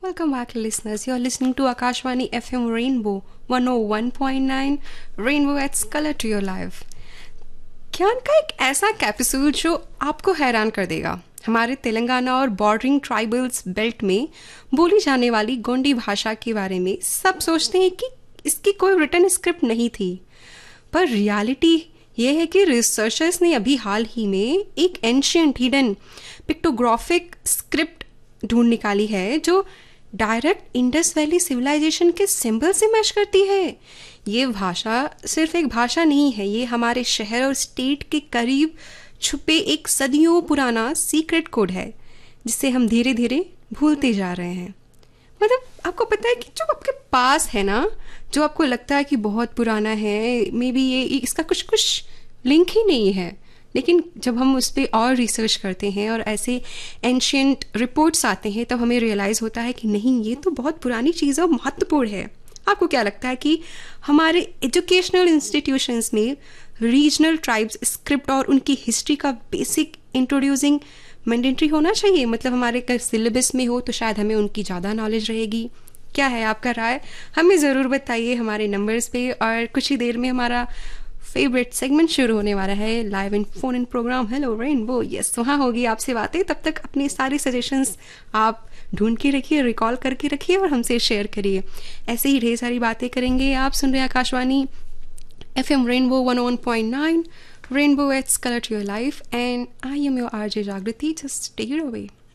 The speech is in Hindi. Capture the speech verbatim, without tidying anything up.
Welcome back, listeners. You're listening to Akashvani F M Rainbow one oh one point nine. Rainbow adds color to your life. ज्ञान का एक ऐसा एपिसोड जो आपको हैरान कर देगा. हमारे तेलंगाना और बॉर्डरिंग ट्राइबल्स बेल्ट में बोली जाने वाली गोंडी भाषा के बारे में सब सोचते हैं कि इसकी कोई रिटन स्क्रिप्ट नहीं थी, पर रियलिटी ये है कि रिसर्चर्स ने अभी हाल ही में एक एंशियंट हिडन पिक्टोग्राफिक स्क्रिप्ट ढूंढ निकाली है जो डायरेक्ट इंडस वैली सिविलाइजेशन के सिंबल से मैच करती है. ये भाषा सिर्फ एक भाषा नहीं है, ये हमारे शहर और स्टेट के करीब छुपे एक सदियों पुराना सीक्रेट कोड है जिसे हम धीरे धीरे भूलते जा रहे हैं. मतलब आपको पता है कि जो आपके पास है ना, जो आपको लगता है कि बहुत पुराना है, मे बी ये इसका कुछ कुछ लिंक ही नहीं है, लेकिन जब हम उस पर और रिसर्च करते हैं और ऐसे एंशियंट रिपोर्ट्स आते हैं तब हमें रियलाइज़ होता है कि नहीं, ये तो बहुत पुरानी चीज़ और महत्वपूर्ण है. आपको क्या लगता है कि हमारे एजुकेशनल इंस्टीट्यूशंस में रीजनल ट्राइब्स स्क्रिप्ट और उनकी हिस्ट्री का बेसिक इंट्रोड्यूसिंग मैंडेटरी होना चाहिए? मतलब हमारे का सिलेबस में हो तो शायद हमें उनकी ज़्यादा नॉलेज रहेगी. क्या है आपका राय? हमें ज़रूर बताइए हमारे नंबर्स पे. और कुछ ही देर में हमारा फेवरेट सेगमेंट शुरू होने वाला है, live in phone in programme hello rainbow. Yes, वहाँ होगी आपसे बातें. तब तक अपनी सारी सजेशंस आप ढूंढ के रखिए, रिकॉल करके रखिए और हमसे शेयर करिए. ऐसे ही ढेर सारी बातें करेंगे. आप सुन रहे हैं Akashvani F M rainbow one oh one point nine. Rainbow adds color to your life and I am your R J Jagriti. Just take it away.